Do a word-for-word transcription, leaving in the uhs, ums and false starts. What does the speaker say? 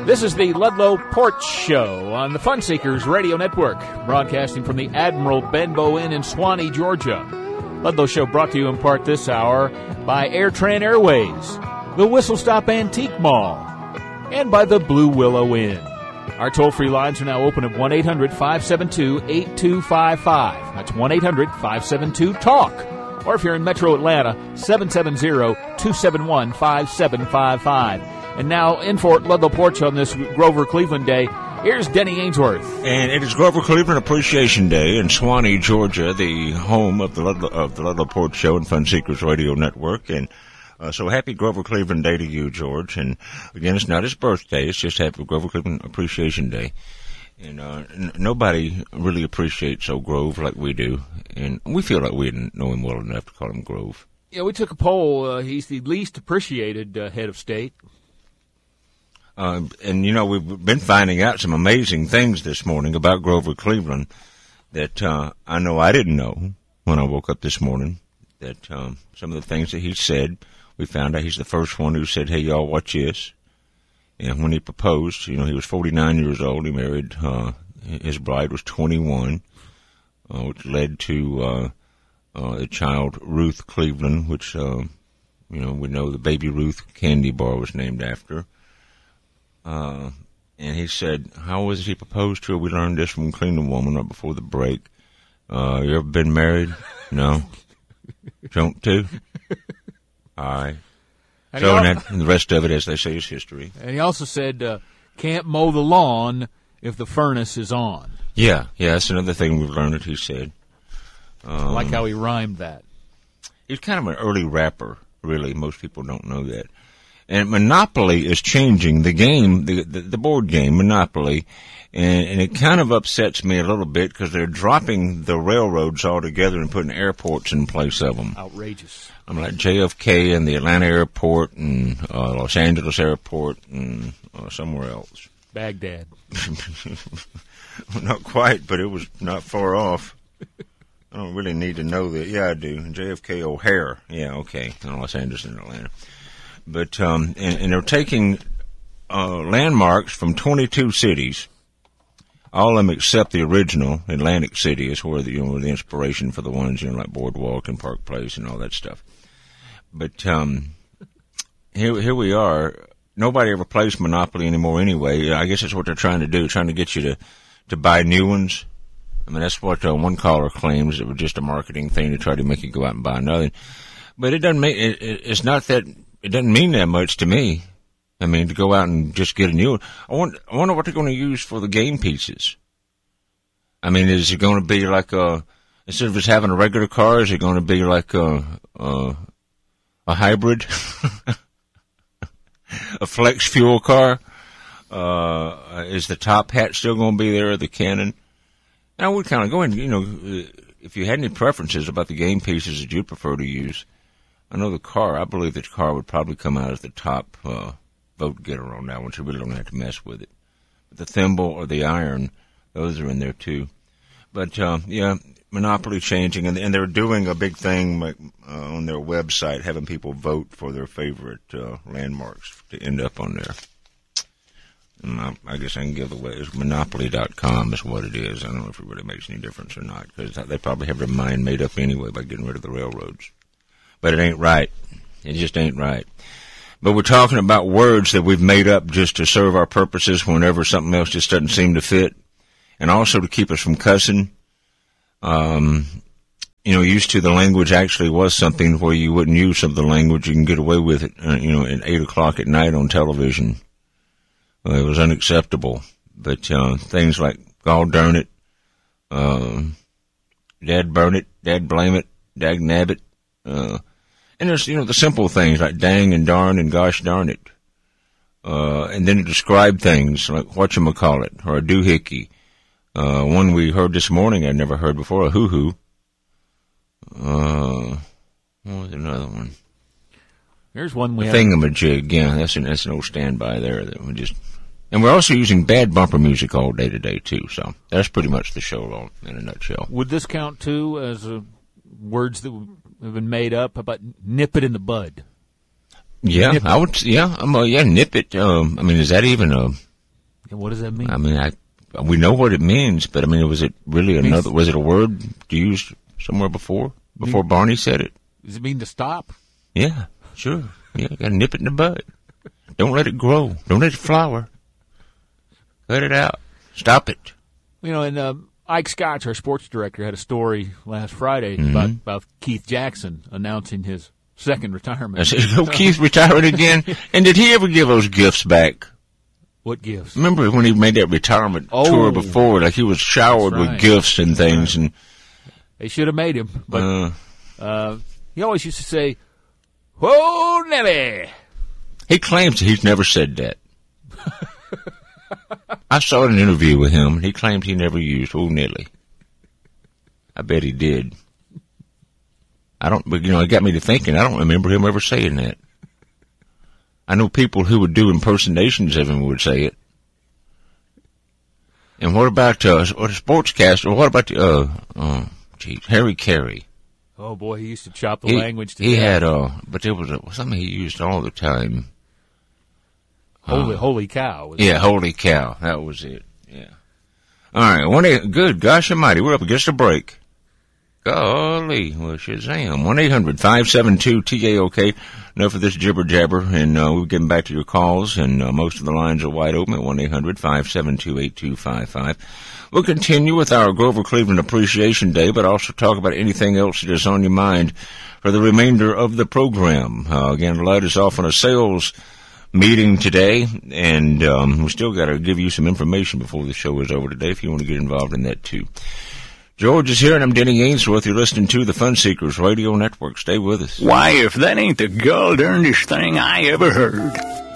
This is the Ludlow Porch Show on the Fun Seekers Radio Network, broadcasting from the Admiral Benbow Inn in Swanee, Georgia. Ludlow Show brought to you in part this hour by AirTran Airways, the Whistle Stop Antique Mall, and by the Blue Willow Inn. Our toll-free lines are now open at one eight hundred five seven two eight two five five. That's one eight hundred five seven two TALK. Or if you're in Metro Atlanta, seven seven zero two seven one five seven five five. And now, in for Ludlow Porch on this Grover Cleveland Day, here's Denny Ainsworth. And it is Grover Cleveland Appreciation Day in Swanee, Georgia, the home of the Ludlow, of the Ludlow Porch Show and Fun Seekers Radio Network. And uh, so happy Grover Cleveland Day to you, George. And again, it's not his birthday. It's just happy Grover Cleveland Appreciation Day. And uh, n- nobody really appreciates old Grove like we do. And we feel like we didn't know him well enough to call him Grove. Yeah, we took a poll. Uh, he's the least appreciated uh, head of state. Uh, and, you know, we've been finding out some amazing things this morning about Grover Cleveland that uh, I know I didn't know when I woke up this morning. That um, some of the things that he said, we found out he's the first one who said, hey, y'all, watch this. And when he proposed, you know, he was forty-nine years old. He married, uh, his bride was twenty-one, uh, which led to uh, uh, the child Ruth Cleveland, which, uh, you know, we know the Baby Ruth candy bar was named after. Uh, and he said, how was it he proposed to her? We learned this from Cleveland Woman right before the break. Uh, you ever been married? No. Don't to? All right. And so, al- and, that, and the rest of it, as they say, is history. And he also said, uh, can't mow the lawn if the furnace is on. Yeah, yeah, that's another thing we've learned that he said. Um, I like how he rhymed that. He's kind of an early rapper, really. Most people don't know that. And Monopoly is changing the game, the the, the board game, Monopoly, and, and it kind of upsets me a little bit because they're dropping the railroads altogether and putting airports in place of them. Outrageous. I'm like J F K and the Atlanta airport and uh, Los Angeles airport and uh, somewhere else. Baghdad. Well, not quite, but it was not far off. I don't really need to know that. Yeah, I do. J F K O'Hare. Yeah, okay. In Los Angeles and Atlanta. But, um, and, and they're taking uh, landmarks from twenty-two cities, all of them except the original, Atlantic City is where the, you know, the inspiration for the ones, you know, like Boardwalk and Park Place and all that stuff. But um, here, here we are. Nobody ever plays Monopoly anymore anyway. I guess that's what they're trying to do, trying to get you to, to buy new ones. I mean, that's what uh, one caller claims. It was just a marketing thing to try to make you go out and buy another. But it doesn't make it, it, it's not that it doesn't mean that much to me. I mean, to go out and just get a new one. I want, I wonder what they're going to use for the game pieces. I mean, is it going to be like a, instead of just having a regular car, is it going to be like a, a, a hybrid? A flex fuel car? Uh, is the top hat still going to be there, the cannon? And I would kind of go in, you know, if you had any preferences about the game pieces that you prefer to use. I know the car, I believe the car would probably come out as the top uh, vote getter on that one, so you really don't have to mess with it. But the thimble or the iron, those are in there too. But, uh, yeah, Monopoly changing, and, and they're doing a big thing like, uh, on their website, having people vote for their favorite uh, landmarks to end up on there. And I, I guess I can give away, it's monopoly dot com is what it is. I don't know if it really makes any difference or not, because they probably have their mind made up anyway by getting rid of the railroads. But it ain't right. It just ain't right. But we're talking about words that we've made up just to serve our purposes whenever something else just doesn't seem to fit. And also to keep us from cussing. Um, you know, used to the language actually was something where you wouldn't use some of the language. You can get away with it, uh, you know, at eight o'clock at night on television. Uh, it was unacceptable. But uh, things like, God darn it, uh, Dad burn it, Dad blame it, Dag nab it. Uh, and there's, you know, the simple things like dang and darn and gosh darn it. Uh, and then to describe things like whatchamacallit or a doohickey. Uh, one we heard this morning I'd never heard before, a hoo-hoo. Uh, what was another one? Here's one we a have. Thingamajig, yeah, that's an, that's an old standby there that we just, and we're also using bad bumper music all day today too, so that's pretty much the show all in a nutshell. Would this count too as uh, words that have been made up about nip it in the bud? Yeah, nip I would, yeah, I'm, uh, yeah, nip it, um, I mean, is that even a, And what does that mean? I mean, I we know what it means, but I mean, was it really It another? means, was it a word used somewhere before? Before mean, Barney said it? Does it mean to stop? Yeah, sure. Yeah, you gotta nip it in the bud. Don't let it grow. Don't let it flower. Cut it out. Stop it. You know, and uh, Ike Scotch, our sports director, had a story last Friday mm-hmm. about, about Keith Jackson announcing his second retirement. I said, oh, Keith retiring again? And did he ever give those gifts back? What gifts? Remember when he made that retirement oh, tour before? Like he was showered right. with gifts and things. Right. And they should have made him. But uh, uh, he always used to say, "Whoa, Nelly." He claims he's never said that. I saw an interview with him, and he claimed he never used "Oh, Nelly." I bet he did. I don't, but you know, it got me to thinking. I don't remember him ever saying that. I know people who would do impersonations of him would say it. And what about uh, what a sportscaster? What about the uh, uh, geez, Harry Carey? Oh boy, he used to chop the he, language. To he death. had uh, but there was a, something he used all the time. Holy, uh, holy cow! Was yeah, it? holy cow! That was it. Yeah. All right, one eight, good. Gosh Almighty, we're up against a break. Golly, well, Shazam. one eight hundred five seven two T A O K. Enough of this jibber jabber, and uh, we're getting back to your calls, and uh, most of the lines are wide open at one eight hundred five seven two eight two five five. We'll continue with our Grover Cleveland Appreciation Day, but also talk about anything else that is on your mind for the remainder of the program. Uh, again, Lud is off on a sales meeting today, and um, we still got to give you some information before the show is over today if you want to get involved in that too. George is here, and I'm Denny Ainsworth. You're listening to the Fun Seekers Radio Network. Stay with us. Why, if that ain't the gall-darndest thing I ever heard.